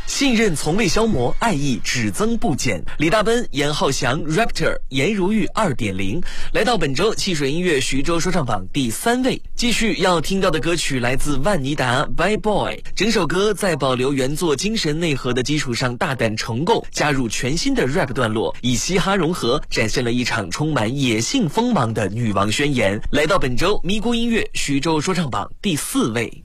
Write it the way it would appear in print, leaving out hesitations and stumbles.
信任从未消磨，爱意只增不减。李大奔、严浩翔、Raptor、颜如玉 2.0 来到本周汽水音乐徐州说唱榜第3位。继续要听到的歌曲来自万妮达 Bye Boy， 整首歌在保留原作精神内核的基础上大胆重构，加入全新的 rap 段落，以嘻哈融合，展现了一场充满野性锋芒的女王宣言。来到本周咪咕音乐徐州说唱榜第4位。